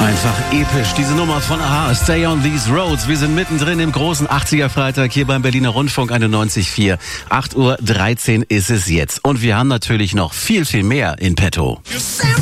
Einfach episch, diese Nummer von Aha, Stay on These Roads. Wir sind mittendrin im großen 80er-Freitag hier beim Berliner Rundfunk 91.4. 8:13 Uhr ist es jetzt. Und wir haben natürlich noch viel, viel mehr in petto.